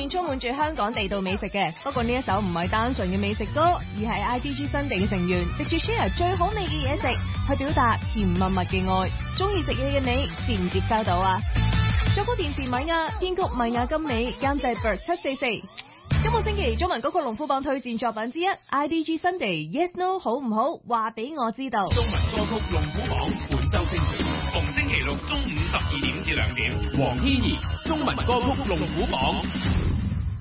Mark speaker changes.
Speaker 1: 面充滿住香港地道美食嘅。不過呢一首唔係單純嘅美食歌，而係 IDG 新地嘅成員藉住 share 最好味嘅嘢食，去表達甜蜜蜜嘅愛。中意食嘢嘅你，接唔接收到啊？作曲填詞米亞，編曲米亞金美，監製 Bird 744。今個星期中文歌曲龍虎榜推薦作品之一 IDG 新地 Yes No 好唔好？話俾我知道。
Speaker 2: 中文歌曲龍虎榜本周精選，逢星期六中午12點至2點，黃天怡中文歌曲龍虎榜。